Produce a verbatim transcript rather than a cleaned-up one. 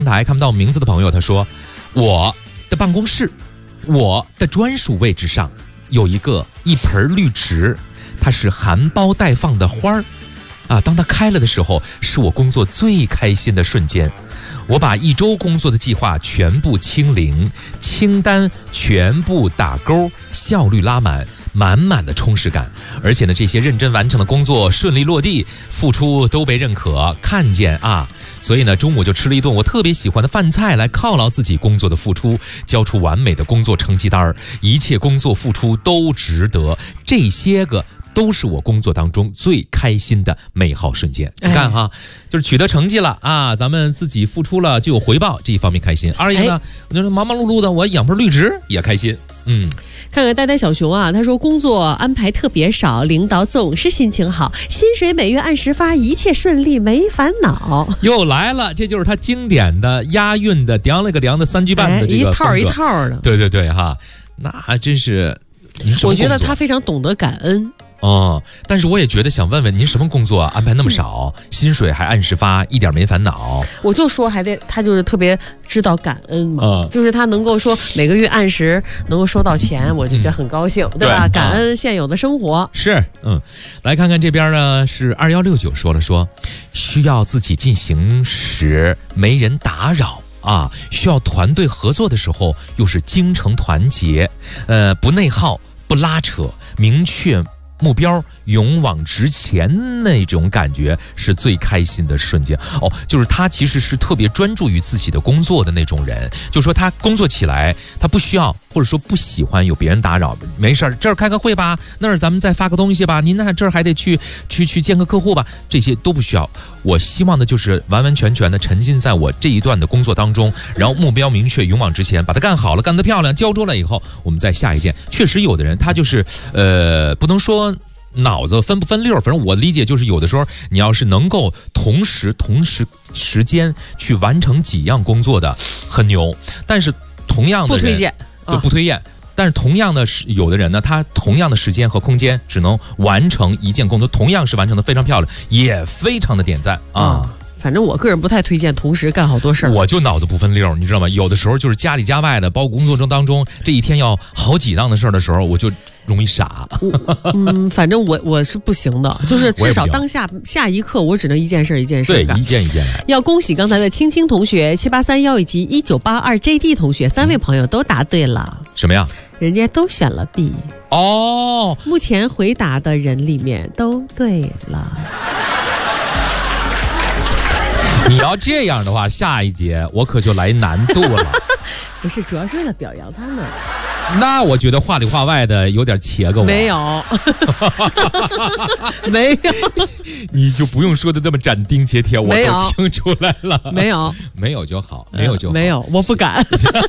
台看不到我名字的朋友，他说我的办公室，我的专属位置上有一个一盆绿植，它是含苞待放的花儿啊，当它开了的时候，是我工作最开心的瞬间。我把一周工作的计划全部清零，清单全部打勾，效率拉满，满满的充实感。而且呢，这些认真完成的工作顺利落地，付出都被认可看见啊。所以呢，中午就吃了一顿我特别喜欢的饭菜，来犒劳自己工作的付出，交出完美的工作成绩单。一切工作付出都值得，这些个都是我工作当中最开心的美好瞬间。你看哈，就是取得成绩了啊，咱们自己付出了就有回报，这一方面开心。二一个呢，我就是忙忙碌碌的，我养盆绿植也开心。嗯， 看看呆呆小熊啊，他说工作安排特别少，领导总是心情好，薪水每月按时发，一切顺利，没烦恼。 又来了，这就是他经典的押韵的叼了个叼的三句半的这个、 哎、一套一套的。 对对对哈，那真是。 我觉得他非常懂得感恩。 哦，但是我也觉得想问问您什么工作安排那么少、嗯、薪水还按时发，一点没烦恼。 我就说还得他就是特别知道感恩嘛、嗯、就是他能够说每个月按时能够收到钱，我就觉得很高兴、嗯、对吧？对，感恩现有的生活、 嗯、是嗯，来看看这边呢，是二一六九说了，说需要自己进行时没人打扰啊，需要团队合作的时候又是精诚团结，呃，不内耗不拉扯，明确目标，勇往直前，那种感觉是最开心的瞬间哦。就是他其实是特别专注于自己的工作的那种人，就说他工作起来他不需要或者说不喜欢有别人打扰，没事儿这儿开个会吧，那儿咱们再发个东西吧，您那这儿还得去去去见个客户吧，这些都不需要。我希望的就是完完全全的沉浸在我这一段的工作当中，然后目标明确，勇往直前，把它干好了，干得漂亮，交出来以后我们再下一件。确实有的人他就是呃不能说脑子分不分溜，反正我理解就是有的时候你要是能够同时同时时间去完成几样工作的很牛，但是同样的人不推荐， 对，不推荐、啊、但是同样的有的人呢，他同样的时间和空间只能完成一件工作，同样是完成的非常漂亮，也非常的点赞啊、嗯。 反正我个人不太推荐同时干好多事儿， 我就脑子不分溜，你知道吗？有的时候就是家里家外的，包括工作中当中，这一天要好几档的事儿的时候，我就容易傻。 嗯，反正我我是不行的，就是至少当下下一刻我只能一件事一件事干， 对，一件一件来。 要恭喜刚才的青青同学、七八三幺以及一九八二 J D 同学三位朋友都答对了。 什么呀？ 人家都选了 B 哦。 目前回答的人里面都对了。 你要这样的话，下一节我可就来难度了。 不是，主要是为了表扬他们。 那我觉得话里话外的有点切个我。 没有，没有， 你就不用说的那么斩钉截铁，我都听出来了。 没有， 没有就好，没有就好， 呃、没有，我不敢。